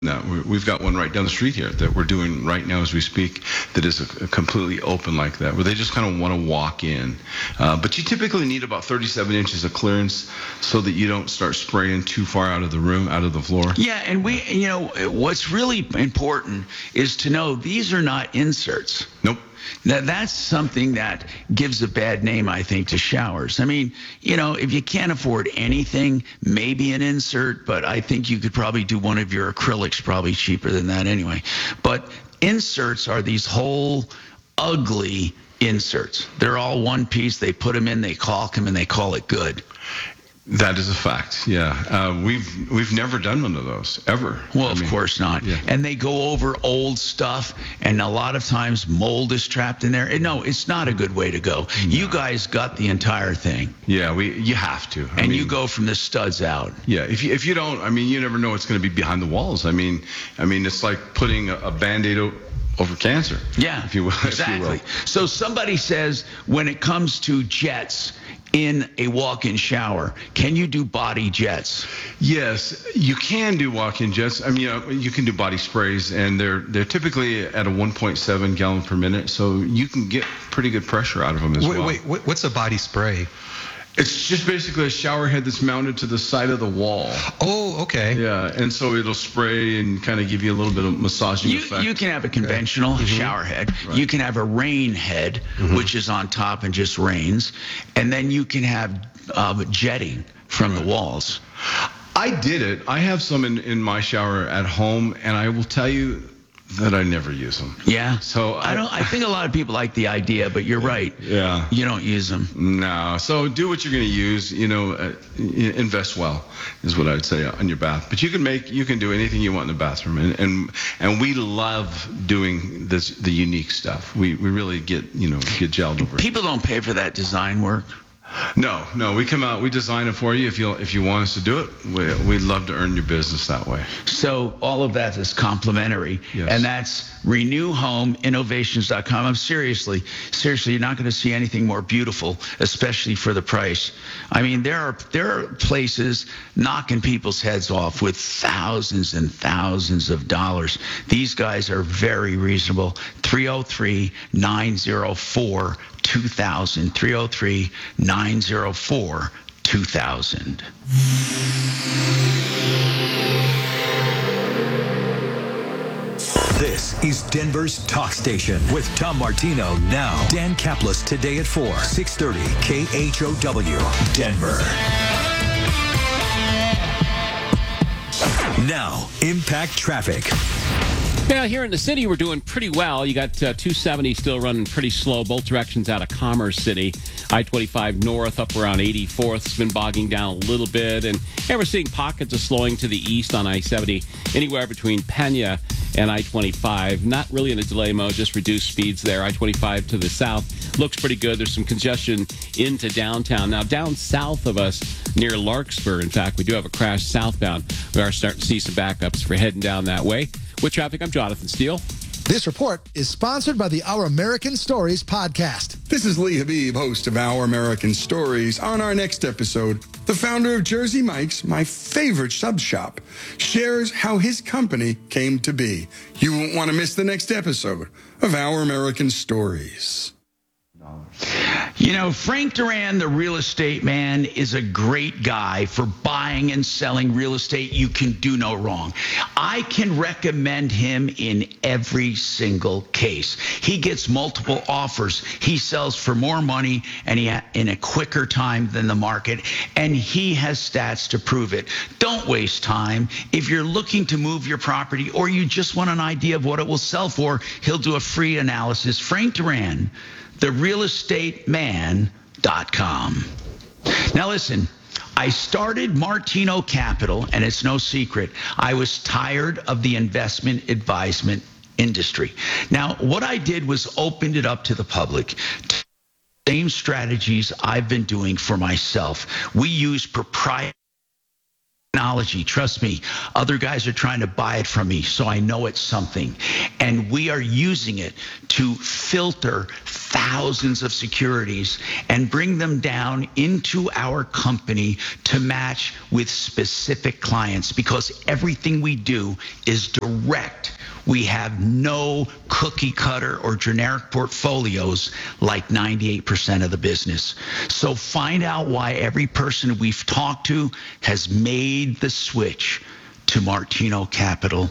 No, we've got one right down the street here that we're doing right now as we speak that is completely open like that, where they just kind of want to walk in. But you typically need about 37 inches of clearance so that you don't start spraying too far out of the room, out of the floor. Yeah, and what's really important is to know these are not inserts. Nope. Now, that's something that gives a bad name, I think, to showers. I mean, if you can't afford anything, maybe an insert, but I think you could probably do one of your acrylics probably cheaper than that anyway. But inserts are these whole ugly inserts. They're all one piece. They put them in, they caulk them, and they call it good. That is a fact, yeah. We've never done one of those, ever. Well, of course not. Yeah. And they go over old stuff, and a lot of times mold is trapped in there. And no, it's not a good way to go. No. You guys got the entire thing. Yeah, you have to. You go from the studs out. Yeah, if you don't, you never know what's going to be behind the walls. I mean, it's like putting a Band-Aid over cancer. Yeah, if you will. Exactly. If you will. So somebody says when it comes to jets in a walk-in shower, can you do body jets? Yes, you can do walk-in jets. You can do body sprays, and they're typically at a 1.7 gallon per minute, so you can get pretty good pressure out of them as well. Wait, what's a body spray? It's just basically a shower head that's mounted to the side of the wall. Oh, okay. Yeah, and so it'll spray and kind of give you a little bit of massaging effect. You can have a conventional shower head. Right. You can have a rain head, which is on top and just rains. And then you can have jetting from the walls. I did it. I have some in my shower at home, and I will tell you that I never use them. Yeah. So I think a lot of people like the idea, but you're right. Yeah. You don't use them. No. So do what you're going to use. Invest well is what I would say on your bath. But you can do anything you want in the bathroom, and we love doing the unique stuff. We really get gelled over. People don't pay for that design work. No, we come out, we design it for you if you want us to do it. We'd love to earn your business that way. So all of that is complimentary. Yes. And that's renewhomeinnovations.com. Seriously, you're not going to see anything more beautiful, especially for the price. There are places knocking people's heads off with thousands and thousands of dollars. These guys are very reasonable. 303-904-2000. 303-904-2000. This is Denver's Talk Station with Tom Martino now. Dan Kaplis today at 4, 630 KHOW, Denver. Now, Impact Traffic. Yeah, here in the city, we're doing pretty well. You got 270 still running pretty slow, both directions out of Commerce City. I-25 north up around 84th has been bogging down a little bit. And we're seeing pockets of slowing to the east on I-70, anywhere between Pena and I-25. Not really in a delay mode, just reduced speeds there. I-25 to the south looks pretty good. There's some congestion into downtown. Now, down south of us near Larkspur, in fact, we do have a crash southbound. We are starting to see some backups for heading down that way. With traffic, I'm Jonathan Steele. This report is sponsored by the Our American Stories podcast. This is Lee Habib, host of Our American Stories. On our next episode, the founder of Jersey Mike's, my favorite sub shop, shares how his company came to be. You won't want to miss the next episode of Our American Stories. Frank Duran, the real estate man, is a great guy for buying and selling real estate. You can do no wrong. I can recommend him in every single case. He gets multiple offers. He sells for more money and in a quicker time than the market, and he has stats to prove it. Don't waste time. If you're looking to move your property or you just want an idea of what it will sell for, he'll do a free analysis. Frank Duran, therealestateman.com. Now listen, I started Martino Capital, and it's no secret. I was tired of the investment advisement industry. Now, what I did was opened it up to the public. Same strategies I've been doing for myself. We use proprietary Technology, trust me, other guys are trying to buy it from me, so I know it's something. And we are using it to filter thousands of securities and bring them down into our company to match with specific clients, because everything we do is direct. We have no cookie cutter or generic portfolios like 98% of the business. So find out why every person we've talked to has made the switch to MartinoCapital.com.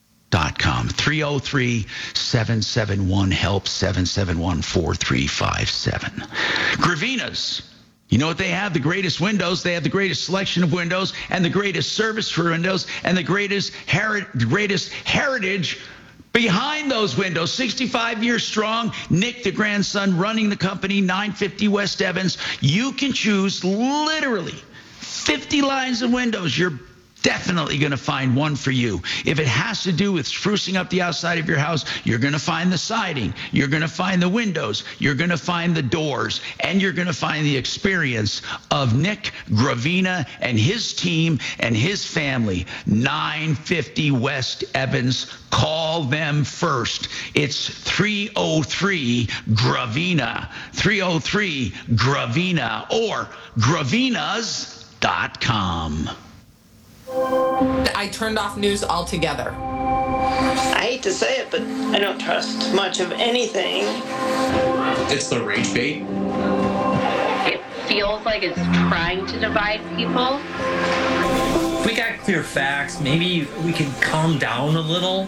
303-771-HELP, 771-4357. Gravina's. You know what they have? The greatest windows. They have the greatest selection of windows and the greatest service for windows and the greatest heritage behind those windows. 65 years strong. Nick, the grandson, running the company, 950 West Evans. You can choose literally 50 lines of windows. You're definitely going to find one for you. If it has to do with sprucing up the outside of your house, you're going to find the siding, you're going to find the windows, you're going to find the doors, and you're going to find the experience of Nick Gravina and his team and his family. 950 West Evans. Call them first. It's 303-GRAVINA. 303-GRAVINA or gravinas.com. I turned off news altogether. I hate to say it, but I don't trust much of anything. It's the rage bait. It feels like it's trying to divide people. If we got clear facts, maybe we can calm down a little.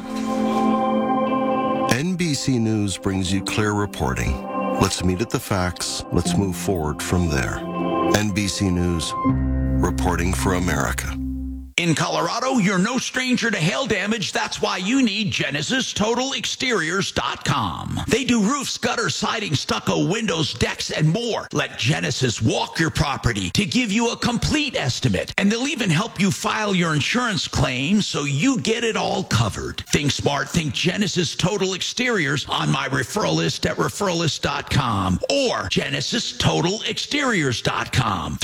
NBC News brings you clear reporting. Let's meet at the facts. Let's move forward from there. NBC News, reporting for America. In Colorado, you're no stranger to hail damage. That's why you need GenesisTotalExteriors.com. They do roofs, gutters, siding, stucco, windows, decks, and more. Let Genesis walk your property to give you a complete estimate. And they'll even help you file your insurance claim so you get it all covered. Think smart. Think Genesis Total Exteriors on my referral list at referralist.com or GenesisTotalExteriors.com.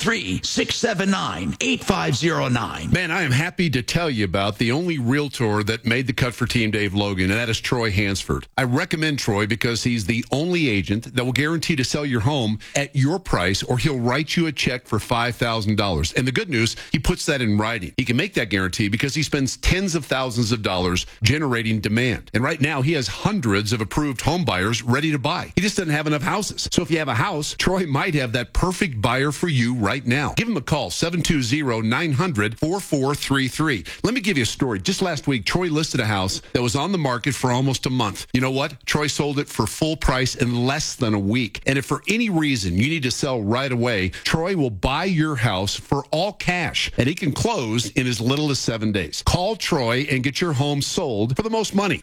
303-679-8509. Man, I am happy to tell you about the only realtor that made the cut for Team Dave Logan, and that is Troy Hansford. I recommend Troy because he's the only agent that will guarantee to sell your home at your price, or he'll write you a check for $5,000. And the good news, he puts that in writing. He can make that guarantee because he spends tens of thousands of dollars generating demand. And right now, he has hundreds of approved home buyers ready to buy. He just doesn't have enough houses. So if you have a house, Troy might have that perfect buyer for you right now. Give him a call, 720-900-4433. Let me give you a story. Just last week, Troy listed a house that was on the market for almost a month. You know what? Troy sold it for full price in less than a week. And if for any reason you need to sell right away, Troy will buy your house for all cash, and he can close in as little as 7 days. Call Troy and get your home sold for the most money.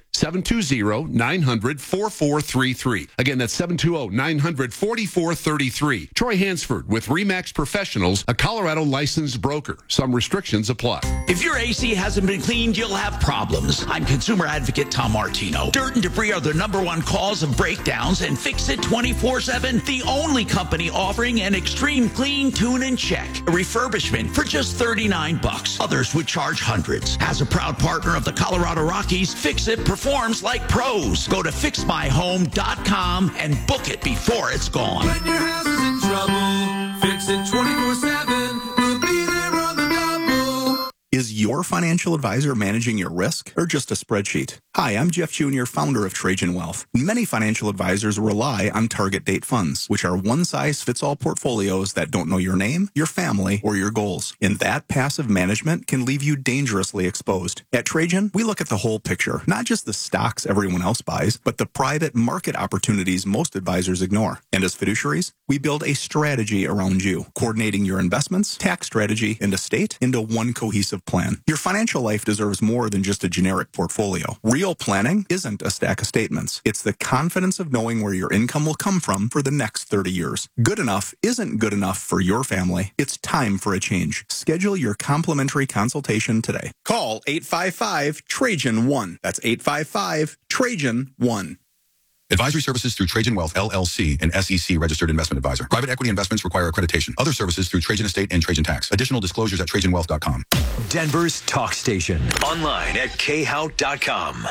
720-900-4433. Again, that's 720-900-4433. Troy Hansford with RE/MAX Professionals, a Colorado licensed broker. Some restrictions apply. If your AC hasn't been cleaned, you'll have problems. I'm consumer advocate Tom Martino. Dirt and debris are the #1 cause of breakdowns, and Fix It 24/7, the only company offering an extreme clean, tune, and check. A refurbishment for just $39. Others would charge hundreds. As a proud partner of the Colorado Rockies, Fix It performs like pros. Go to fixmyhome.com and book it before it's gone. When your house is in trouble, Fix It 24/7. We'll be there on the double. Is your financial advisor managing your risk or just a spreadsheet? Hi, I'm Jeff Jr., founder of Trajan Wealth. Many financial advisors rely on target date funds, which are one-size-fits-all portfolios that don't know your name, your family, or your goals. And that passive management can leave you dangerously exposed. At Trajan, we look at the whole picture, not just the stocks everyone else buys, but the private market opportunities most advisors ignore. And as fiduciaries, we build a strategy around you, coordinating your investments, tax strategy, and estate into one cohesive plan. Your financial life deserves more than just a generic portfolio. Real planning isn't a stack of statements. It's the confidence of knowing where your income will come from for the next 30 years. Good enough isn't good enough for your family. It's time for a change. Schedule your complimentary consultation today. Call 855-TRAJAN-1. That's 855-TRAJAN-1. Advisory services through Trajan Wealth, LLC, an SEC registered investment advisor. Private equity investments require accreditation. Other services through Trajan Estate and Trajan Tax. Additional disclosures at TrajanWealth.com. Denver's talk station. Online at khout.com.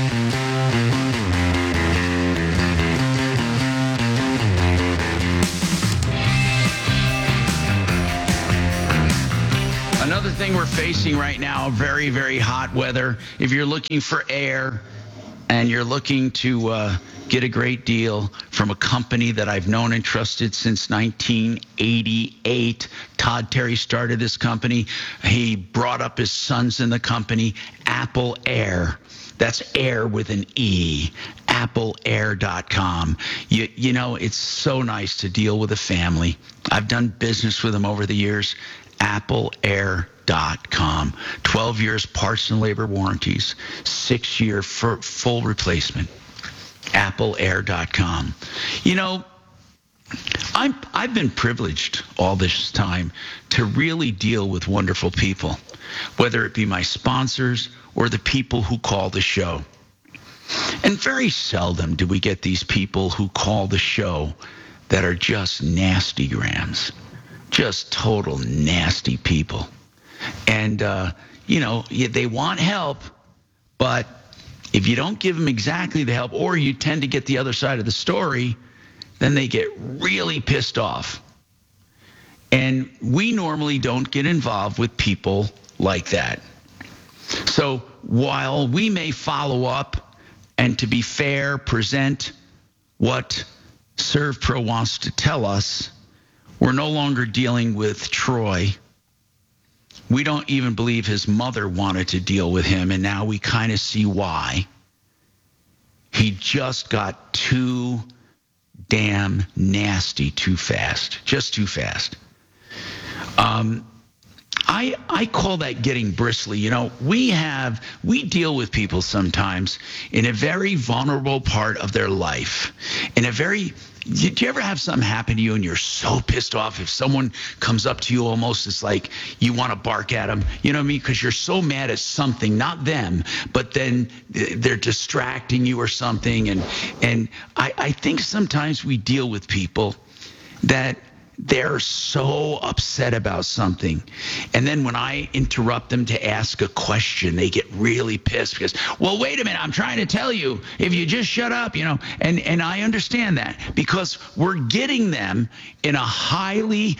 Another thing we're facing right now, very, very hot weather. If you're looking for air and you're looking to get a great deal from a company that I've known and trusted since 1988, Todd Terry started this company. He brought up his sons in the company, Apple Air. That's air with an E, AppleAir.com. You know, it's so nice to deal with a family. I've done business with them over the years. AppleAir.com. 12 years parts and labor warranties. 6-year full replacement. AppleAir.com. You know, I've been privileged all this time to really deal with wonderful people, whether it be my sponsors or the people who call the show. And very seldom do we get these people who call the show that are just nasty grams. Just total nasty people. And, you know, they want help, but if you don't give them exactly the help, or you tend to get the other side of the story, then they get really pissed off. And we normally don't get involved with people like that. So while we may follow up and, to be fair, present what ServPro wants to tell us, we're no longer dealing with Troy. We don't even believe his mother wanted to deal with him, and now we kind of see why. He just got too damn nasty too fast, just too fast. I call that getting bristly. You know, we deal with people sometimes in a very vulnerable part of their life, in a very. Do you ever have something happen to you and you're so pissed off? If someone comes up to you, almost it's like you want to bark at them, you know what I mean? Because you're so mad at something, not them, but then they're distracting you or something. And I think sometimes we deal with people that they're so upset about something. And then when I interrupt them to ask a question, they get really pissed because, well, wait a minute, I'm trying to tell you, if you just shut up, you know, and I understand that because we're getting them in a highly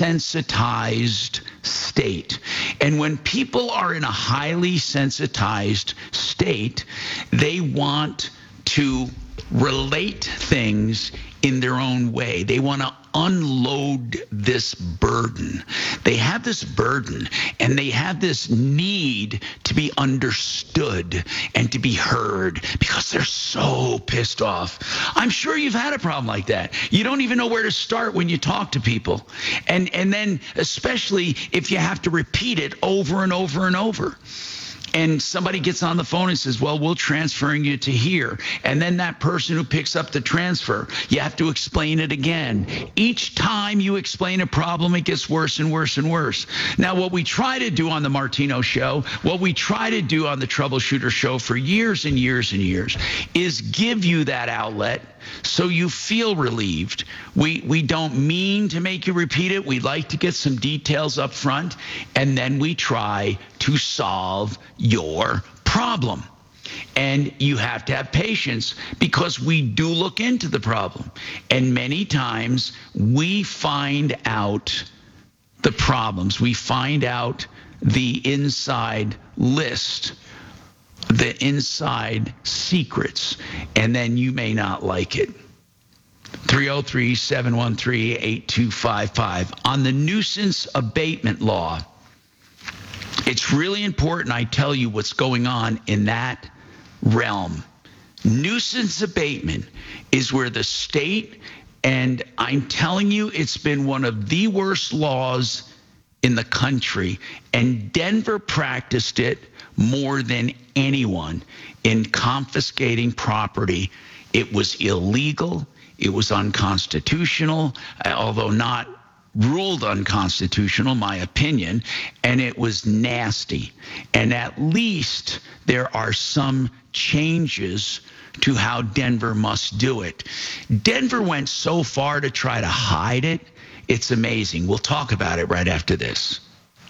sensitized state. And when people are in a highly sensitized state, they want to relate things in their own way. They want to unload this burden. They have this burden and they have this need to be understood and to be heard because they're so pissed off. I'm sure you've had a problem like that. You don't even know where to start when you talk to people. And then especially if you have to repeat it over and over and over. And somebody gets on the phone and says, well, we're transferring you to here. And then that person who picks up the transfer, you have to explain it again. Each time you explain a problem, it gets worse and worse and worse. Now, what we try to do on the Martino Show, what we try to do on the Troubleshooter Show for years and years and years is give you that outlet so you feel relieved. We don't mean to make you repeat it. We like to get some details up front, and then we try to solve your problem. And you have to have patience because we do look into the problem. And many times we find out the problems. We find out the inside list, the inside secrets, and then you may not like it. 303-713-8255. On the nuisance abatement law, it's really important I tell you what's going on in that realm. Nuisance abatement is where the state, and I'm telling you, it's been one of the worst laws in the country, and Denver practiced it more than anyone in confiscating property. It was illegal. It was unconstitutional, although not ruled unconstitutional, my opinion, and it was nasty. And at least there are some changes to how Denver must do it. Denver went so far to try to hide it. It's amazing. We'll talk about it right after this.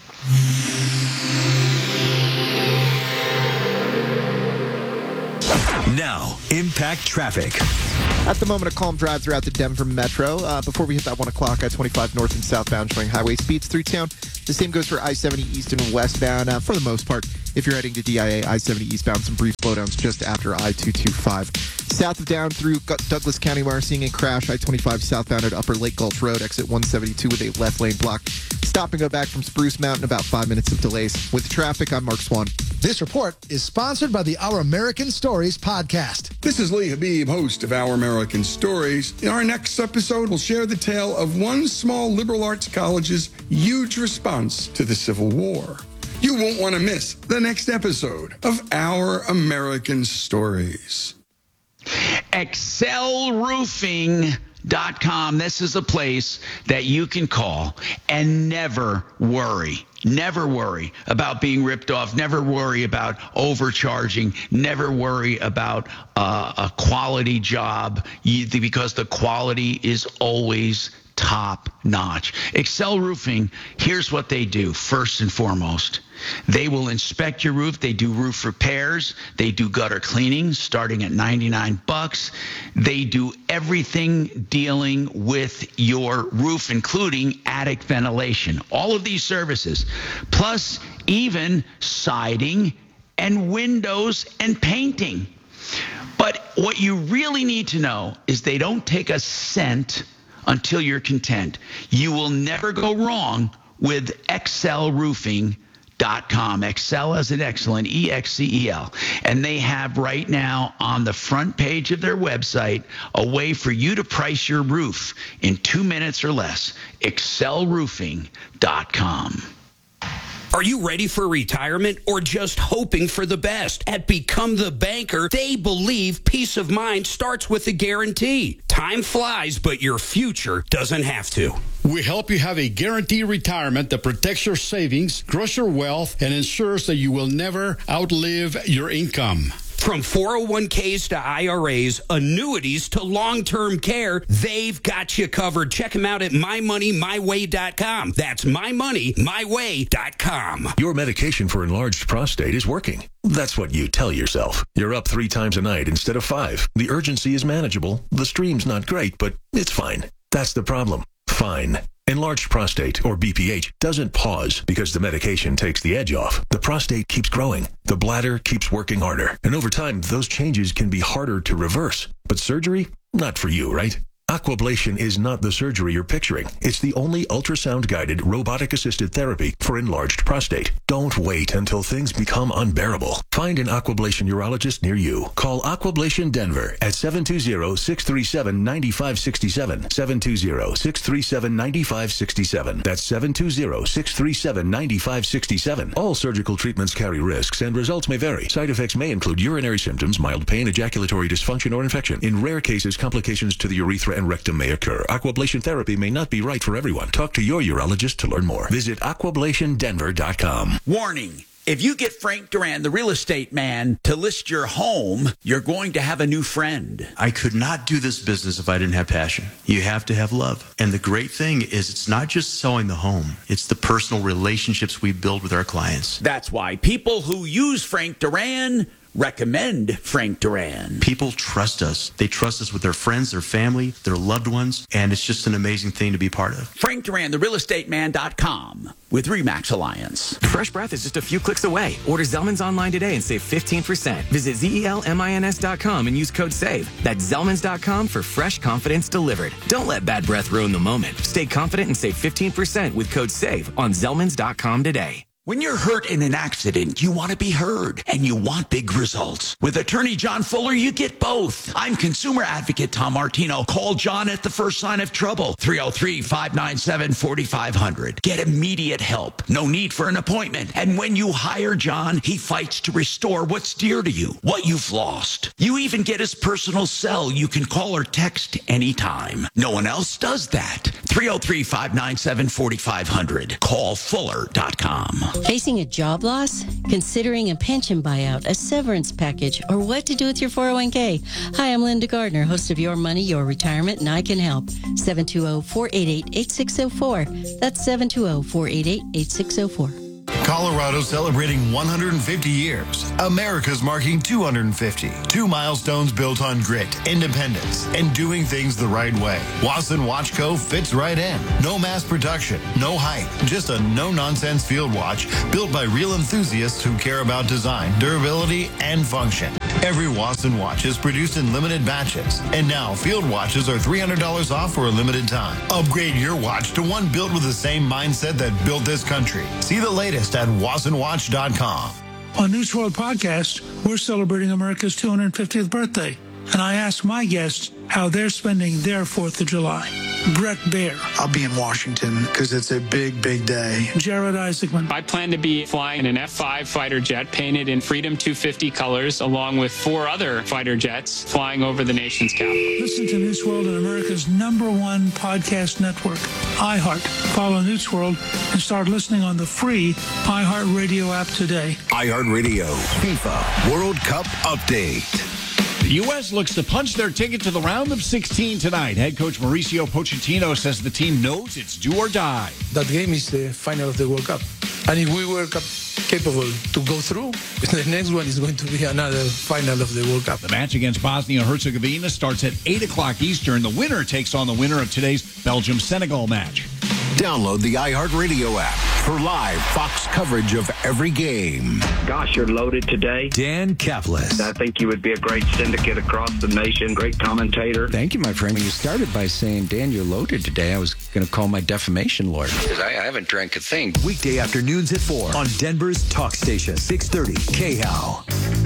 Now, Impact Traffic. At the moment, a calm drive throughout the Denver Metro. Before we hit that 1 o'clock, I-25 north and southbound showing highway speeds through town. The same goes for I-70 east and westbound. For the most part, if you're heading to DIA, I-70 eastbound, some brief slowdowns just after I-225. South of down through Douglas County, we are seeing a crash. I-25 southbound at Upper Lake Gulch Road, exit 172 with a left lane block. Stop and go back from Spruce Mountain, about 5 minutes of delays. With traffic, I'm Mark Swan. This report is sponsored by the Our American Stories podcast. This is Lee Habib, host of Our American Stories. In our next episode, we'll share the tale of one small liberal arts college's huge response to the Civil War. You won't want to miss the next episode of Our American Stories. ExcelRoofing.com. This is a place that you can call and never worry. Never worry about being ripped off. Never worry about overcharging. Never worry about a quality job because the quality is always top notch. Excel Roofing, here's what they do. First and foremost, they will inspect your roof. They do roof repairs. They do gutter cleaning starting at $99. They do everything dealing with your roof, including attic ventilation. All of these services, plus even siding and windows and painting. But what you really need to know is they don't take a cent until you're content. You will never go wrong with ExcelRoofing.com. Excel as in excellent, EXCEL. And they have right now on the front page of their website a way for you to price your roof in 2 minutes or less. ExcelRoofing.com. Are you ready for retirement or just hoping for the best? At Become the Banker, they believe peace of mind starts with a guarantee. Time flies, but your future doesn't have to. We help you have a guaranteed retirement that protects your savings, grows your wealth, and ensures that you will never outlive your income. From 401ks to IRAs, annuities to long-term care, they've got you covered. Check them out at mymoneymyway.com. That's mymoneymyway.com. Your medication for enlarged prostate is working. That's what you tell yourself. You're up 3 times a night instead of 5. The urgency is manageable. The stream's not great, but it's fine. That's the problem. Fine. Enlarged prostate, or BPH, doesn't pause because the medication takes the edge off. The prostate keeps growing. The bladder keeps working harder. And over time, those changes can be harder to reverse. But surgery? Not for you, right? Aquablation is not the surgery you're picturing. It's the only ultrasound-guided, robotic-assisted therapy for enlarged prostate. Don't wait until things become unbearable. Find an Aquablation urologist near you. Call Aquablation Denver at 720-637-9567. 720-637-9567. That's 720-637-9567. All surgical treatments carry risks, and results may vary. Side effects may include urinary symptoms, mild pain, ejaculatory dysfunction, or infection. In rare cases, complications to the urethra and rectum may occur. Aquablation therapy may not be right for everyone. Talk to your urologist to learn more. Visit aquablationdenver.com. Warning. If you get Frank Duran, the real estate man, to list your home, you're going to have a new friend. I could not do this business if I didn't have passion. You have to have love. And the great thing is it's not just selling the home. It's the personal relationships we build with our clients. That's why people who use Frank Duran recommend Frank Duran. People trust us. They trust us with their friends, their family, their loved ones, and it's just an amazing thing to be part of. Frank Duran, therealestateman.com with RE/MAX Alliance. Fresh breath is just a few clicks away. Order Zellman's online today and save 15%. Visit ZELMINS.com and use code SAVE. That's Zellman's.com for fresh confidence delivered. Don't let bad breath ruin the moment. Stay confident and save 15% with code SAVE on Zellman's.com today. When you're hurt in an accident, you want to be heard, and you want big results. With attorney John Fuller, you get both. I'm consumer advocate Tom Martino. Call John at the first sign of trouble, 303-597-4500. Get immediate help. No need for an appointment. And when you hire John, he fights to restore what's dear to you, what you've lost. You even get his personal cell you can call or text anytime. No one else does that. 303-597-4500. Call Fuller.com. Facing a job loss? Considering a pension buyout, a severance package, or what to do with your 401k? Hi, I'm Linda Gardner, host of Your Money, Your Retirement, and I can help. 720-488-8604. That's 720-488-8604. Colorado celebrating 150 years. America's marking 250. 2 milestones built on grit, independence, and doing things the right way. Wasson Watch Co. fits right in. No mass production, no hype, just a no-nonsense field watch built by real enthusiasts who care about design, durability, and function. Every Wasson watch is produced in limited batches, and now field watches are $300 off for a limited time. Upgrade your watch to one built with the same mindset that built this country. See the latest at WassonWatch.com. On News World Podcast, we're celebrating America's 250th birthday, and I asked my guests how they're spending their 4th of July. Brett Baer. I'll be in Washington because it's a big, big day. Jared Isaacman. I plan to be flying an F-5 fighter jet painted in Freedom 250 colors, along with 4 other fighter jets flying over the nation's capital. Listen to News World on America's #1 podcast network, iHeart. Follow News World and start listening on the free iHeartRadio app today. iHeartRadio FIFA World Cup Update. The U.S. looks to punch their ticket to the round of 16 tonight. Head coach Mauricio Pochettino says the team knows it's do or die. That game is the final of the World Cup. And if we were capable to go through, the next one is going to be another final of the World Cup. The match against Bosnia-Herzegovina starts at 8 o'clock Eastern. The winner takes on the winner of today's Belgium-Senegal match. Download the iHeartRadio app for live Fox coverage of every game. Gosh, you're loaded today. Dan Caplis. I think you would be a great syndicate across the nation, great commentator. Thank you, my friend. When you started by saying, Dan, you're loaded today, I was going to call my defamation lawyer. Because I haven't drank a thing. Weekday afternoons at 4 on Denver's Talk Station, 630 KHAL.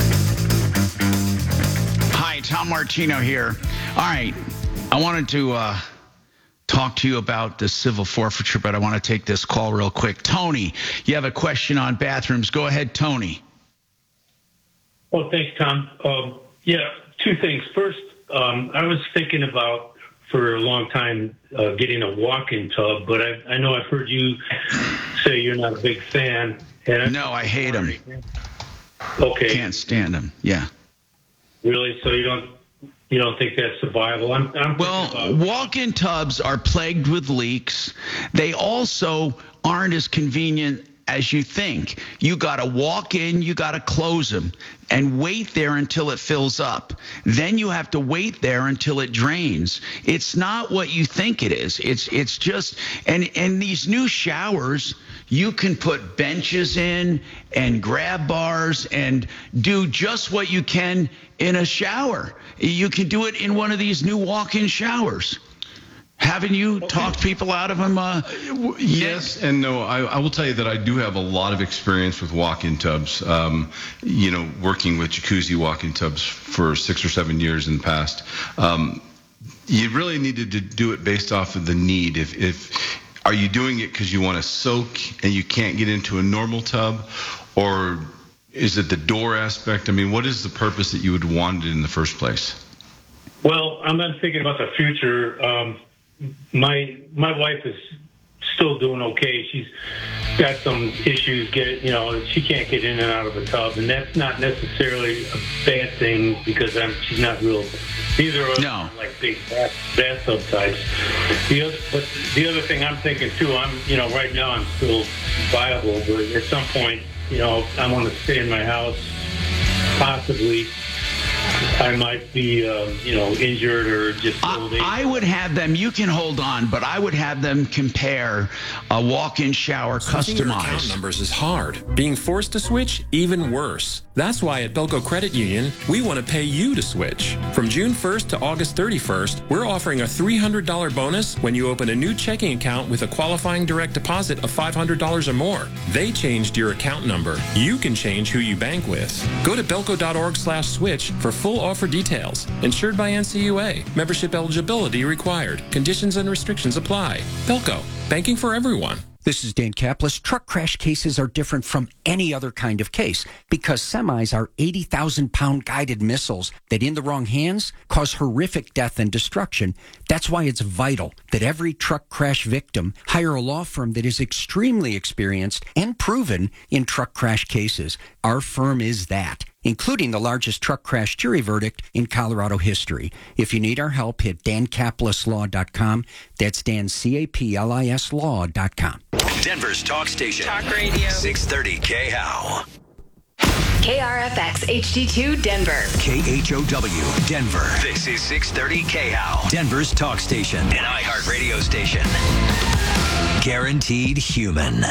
Hi, Tom Martino here. All right, I wanted to talk to you about the civil forfeiture, but I want to take this call real quick. Tony, you have a question on bathrooms. Go ahead, Tony. Well, thanks, Tom. Yeah, 2 things. First, I was thinking about, for a long time, getting a walk-in tub, but I know I've heard you say you're not a big fan. No, I hate them. Okay. Can't stand them, yeah. Really? So you don't think that's survival? Well, walk-in tubs are plagued with leaks. They also aren't as convenient as you think. You got to walk in, you got to close them, and wait there until it fills up. Then you have to wait there until it drains. It's not what you think it is. It's just, and these new showers, you can put benches in and grab bars and do just what you can in a shower. You can do it in one of these new walk-in showers. Haven't you talked people out of them? Yes and no. I will tell you that I do have a lot of experience with walk-in tubs. Working with jacuzzi walk-in tubs for 6 or 7 years in the past. You really needed to do it based off of the need. If are you doing it because you want to soak and you can't get into a normal tub, or is it the door aspect? I mean, what is the purpose that you would want it in the first place? Well, I'm not thinking about the future. My wife is still doing okay. She's got some issues. She can't get in and out of a tub, and that's not necessarily a bad thing because she's not real. Neither of us are like big bathtub types. The other thing I'm thinking too, right now I'm still viable, but at some point, I want to stay in my house. Possibly, I might be, injured or just old age. I would have them, you can hold on, but I would have them compare a walk-in shower Switching your account customized. numbers is hard. Being forced to switch, even worse. That's why at Belco Credit Union, we want to pay you to switch. From June 1st to August 31st, we're offering a $300 bonus when you open a new checking account with a qualifying direct deposit of $500 or more. They changed your account number. You can change who you bank with. Go to belco.org/switch for full offer details. Insured by NCUA. Membership eligibility required. Conditions and restrictions apply. Belco. Banking for everyone. This is Dan Kaplis. Truck crash cases are different from any other kind of case because semis are 80,000-pound guided missiles that in the wrong hands cause horrific death and destruction. That's why it's vital that every truck crash victim hire a law firm that is extremely experienced and proven in truck crash cases. Our firm is that, including the largest truck crash jury verdict in Colorado history. If you need our help, hit dancaplisLaw.com. That's DanCaplis Law.com. Denver's talk station. Talk radio. 630 KHOW. KRFX HD2 Denver. KHOW Denver. This is 630 KHOW. Denver's talk station. An iHeart radio station. Guaranteed human.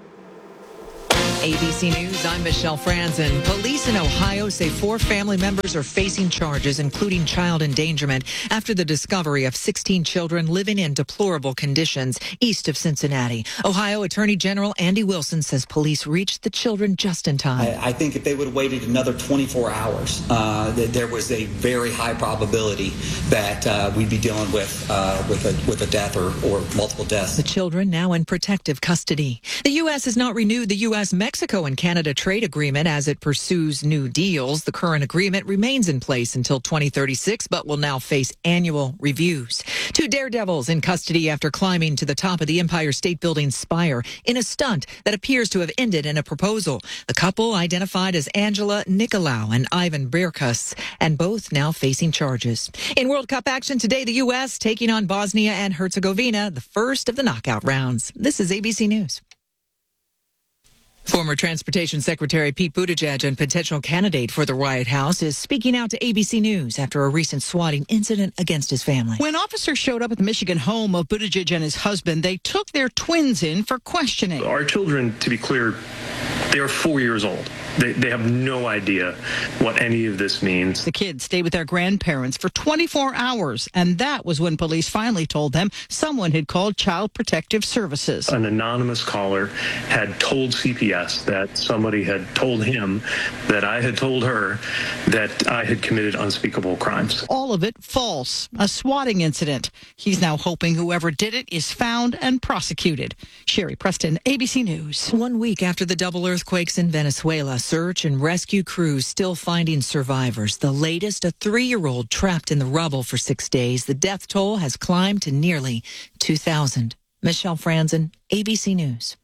ABC News, I'm Michelle Franzen. Police in Ohio say 4 family members are facing charges, including child endangerment, after the discovery of 16 children living in deplorable conditions east of Cincinnati. Ohio Attorney General Andy Wilson says police reached the children just in time. I think if they would have waited another 24 hours, there was a very high probability that we'd be dealing with a death or multiple deaths. The children now in protective custody. The U.S. has not renewed the U.S.-Mexico and Canada trade agreement as it pursues new deals. The current agreement remains in place until 2036, but will now face annual reviews. 2 daredevils in custody after climbing to the top of the Empire State Building's spire in a stunt that appears to have ended in a proposal. The couple identified as Angela Nicolau and Ivan Birkus, and both now facing charges. In World Cup action today, the U.S. taking on Bosnia and Herzegovina, the first of the knockout rounds. This is ABC News. Former Transportation Secretary Pete Buttigieg and potential candidate for the White House is speaking out to ABC News after a recent swatting incident against his family. When officers showed up at the Michigan home of Buttigieg and his husband, they took their twins in for questioning. Our children, to be clear, they are 4 years old. They have no idea what any of this means. The kids stayed with their grandparents for 24 hours, and that was when police finally told them someone had called Child Protective Services. An anonymous caller had told CPS that somebody had told him that I had told her that I had committed unspeakable crimes. All of it false. A swatting incident. He's now hoping whoever did it is found and prosecuted. Sherry Preston, ABC News. 1 week after the double earthquakes in Venezuela, search and rescue crews still finding survivors. The latest, a 3-year-old trapped in the rubble for 6 days. The death toll has climbed to nearly 2,000. Michelle Franzen, ABC News.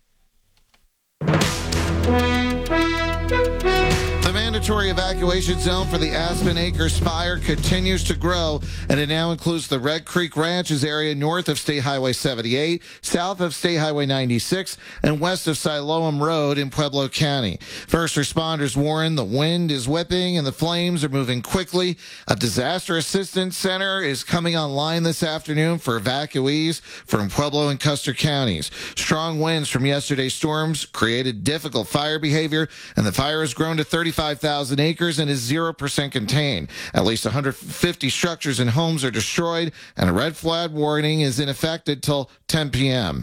The mandatory evacuation zone for the Aspen Acres Spire continues to grow, and it now includes the Red Creek Ranches area north of State Highway 78, south of State Highway 96, and west of Siloam Road in Pueblo County. First responders warn the wind is whipping and the flames are moving quickly. A disaster assistance center is coming online this afternoon for evacuees from Pueblo and Custer counties. Strong winds from yesterday's storms created difficult fire behavior, and the fire has grown to 35,000 acres and is 0% contained. At least 150 structures and homes are destroyed, and a red flag warning is in effect until 10 p.m.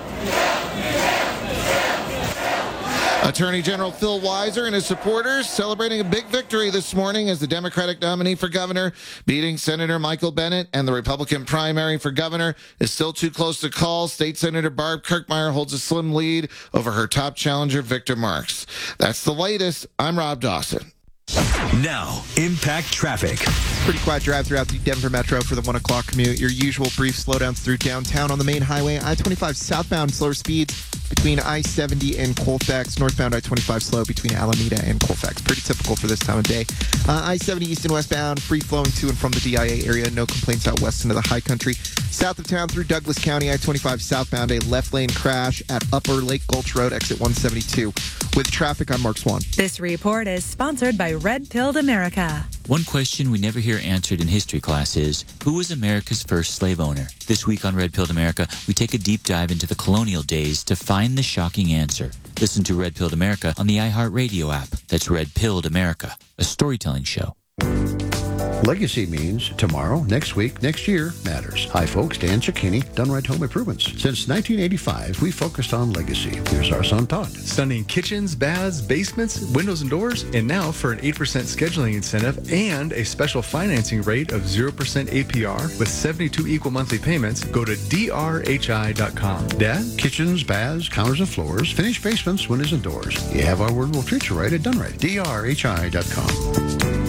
Attorney General Phil Weiser and his supporters celebrating a big victory this morning as the Democratic nominee for governor, beating Senator Michael Bennet, and the Republican primary for governor is still too close to call. State Senator Barb Kirkmeyer holds a slim lead over her top challenger, Victor Marks. That's the latest. I'm Rob Dawson. Now, Impact Traffic. Pretty quiet drive throughout the Denver Metro for the 1 o'clock commute. Your usual brief slowdowns through downtown on the main highway. I-25 southbound slower speeds between I-70 and Colfax. Northbound I-25 slow between Alameda and Colfax. Pretty typical for this time of day. I-70 east and westbound, free flowing to and from the DIA area. No complaints out west into the high country. South of town through Douglas County, I-25 southbound, a left lane crash at Upper Lake Gulch Road, exit 172. With traffic, I'm Mark Swan. This report is sponsored by Red Pilled America. One question we never hear answered in history class is, who was America's first slave owner? This week on Red Pilled America, we take a deep dive into the colonial days to find the shocking answer. Listen to Red Pilled America on the iHeartRadio app. That's Red Pilled America, a storytelling show. Legacy means tomorrow, next week, next year matters. Hi, folks. Dan Cicchini, Dunright Home Improvements. Since 1985, we focused on legacy. Here's our son, Todd. Stunning kitchens, baths, basements, windows, and doors. And now for an 8% scheduling incentive and a special financing rate of 0% APR with 72 equal monthly payments, go to drhi.com. Dad, kitchens, baths, counters and floors, finished basements, windows and doors. You have our word, we'll treat you right at Dunright. drhi.com.